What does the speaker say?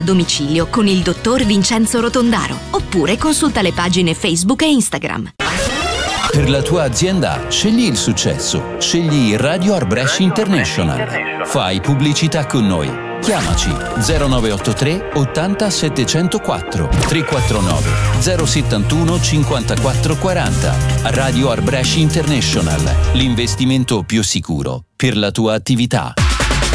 Domicilio con il dottor Vincenzo Rotondaro, oppure consulta le pagine Facebook e Instagram. Per la tua azienda scegli il successo, scegli Radio Art Brescia International. Fai pubblicità con noi. Chiamaci 0983 80 704 349 071 54 40. Radio Art Brescia International, l'investimento più sicuro per la tua attività.